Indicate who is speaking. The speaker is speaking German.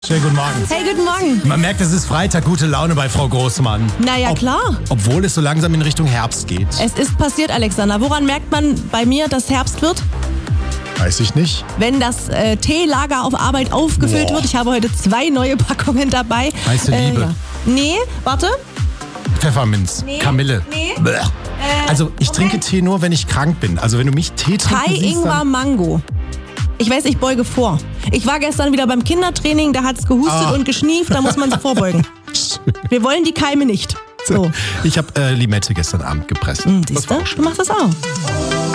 Speaker 1: Schönen guten Morgen.
Speaker 2: Hey, guten Morgen.
Speaker 1: Man merkt, es ist Freitag, gute Laune bei Frau Großmann.
Speaker 2: Naja, klar.
Speaker 1: Obwohl es so langsam in Richtung Herbst geht.
Speaker 2: Es ist passiert, Alexander. Woran merkt man bei mir, dass Herbst wird?
Speaker 1: Weiß ich nicht.
Speaker 2: Wenn das Teelager auf Arbeit aufgefüllt wird. Ich habe heute 2 neue Packungen dabei.
Speaker 1: Heiße Liebe.
Speaker 2: Ja. Nee, warte.
Speaker 1: Pfefferminz.
Speaker 2: Nee.
Speaker 1: Kamille.
Speaker 2: Nee.
Speaker 1: Blech. Also ich trinke Tee nur, wenn ich krank bin. Also wenn du mich Tee trinken
Speaker 2: Thai
Speaker 1: siehst,
Speaker 2: Ingwer
Speaker 1: dann...
Speaker 2: Mango. Ich weiß, ich beuge vor. Ich war gestern wieder beim Kindertraining, da hat's gehustet und geschnieft, da muss man sich vorbeugen. Wir wollen die Keime nicht. So.
Speaker 1: Ich habe Limette gestern Abend gepresst.
Speaker 2: Siehst du? Du machst das auch.